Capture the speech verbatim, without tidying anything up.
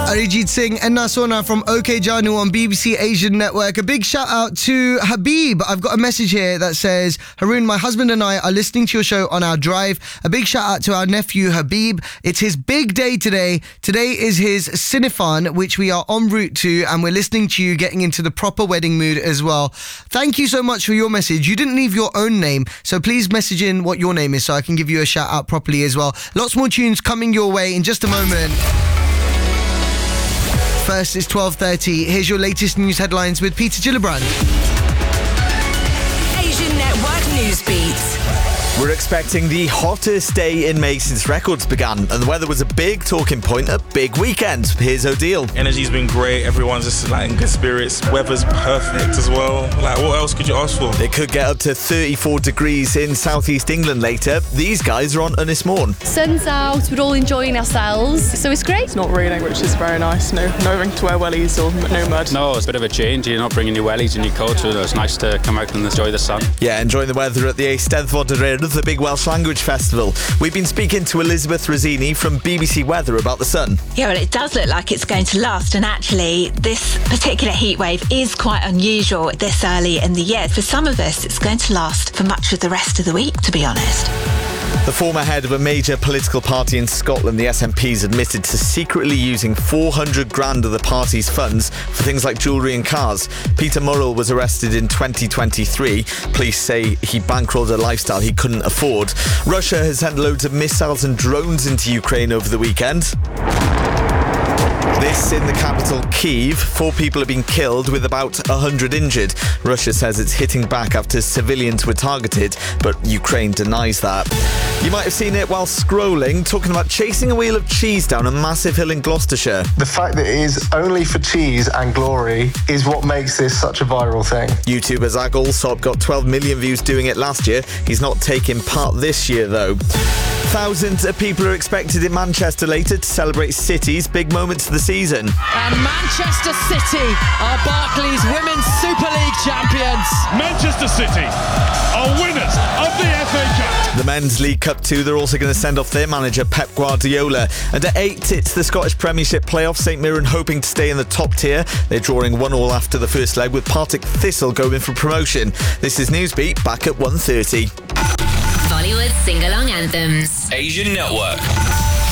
Arijit Singh and Nasona from OK Janu on B B C Asian Network. A big shout out to Habib. I've got a message here that says, Haroon, my husband and I are listening to your show on our drive. A big shout out to our nephew Habib. It's his big day today. Today is his Cinefan, which we are en route to, and we're listening to you getting into the proper wedding mood as well. Thank you so much for your message. You didn't leave your own name, so please message in what your name is so I can give you a shout out properly as well. Lots more tunes coming your way in just a moment. First, it's twelve thirty. Here's your latest news headlines with Peter Gillibrand. Asian Network Newsbeat. We're expecting the hottest day in May since records began, and the weather was a big talking point at Big Weekend. Here's Odile. Energy's been great, everyone's just like in good spirits, weather's perfect as well. Like, what else could you ask for? It could get up to thirty-four degrees in southeast England later. These guys are on Ynys Môn. Sun's out, we're all enjoying ourselves, so it's great. It's not raining, which is very nice. No, no having to wear wellies or no mud. No, it's a bit of a change. You're not bringing your wellies and your coat, so it's nice to come out and enjoy the sun. Yeah, enjoying the weather at the Eisteddfod yr Urdd, the big Welsh language festival. We've been speaking to Elizabeth Rosini from B B C Weather about the sun. Yeah, well, it does look like it's going to last, and actually this particular heat wave is quite unusual this early in the year. For some of us, it's going to last for much of the rest of the week, to be honest. The former head of a major political party in Scotland, the S N P's, admitted to secretly using four hundred grand of the party's funds for things like jewellery and cars. Peter Murrell was arrested in twenty twenty-three. Police say he bankrolled a lifestyle he couldn't afford. Russia has sent loads of missiles and drones into Ukraine over the weekend. This in the capital, Kyiv. Four people have been killed with about one hundred injured. Russia says it's hitting back after civilians were targeted, but Ukraine denies that. You might have seen it while scrolling, talking about chasing a wheel of cheese down a massive hill in Gloucestershire. The fact that it is only for cheese and glory is what makes this such a viral thing. YouTuber Zach Alsop got twelve million views doing it last year. He's not taking part this year, though. Thousands of people are expected in Manchester later to celebrate City's big moments of the season. And Manchester City are Barclays Women's Super League champions. Manchester City are winners of the F A Cup. The Men's League Cup two, they're also going to send off their manager Pep Guardiola. And at eight, it's the Scottish Premiership playoffs. St Mirren hoping to stay in the top tier. They're drawing one all after the first leg, with Partick Thistle going for promotion. This is Newsbeat, back at one thirty. Bollywood sing-along anthems. Asian Network.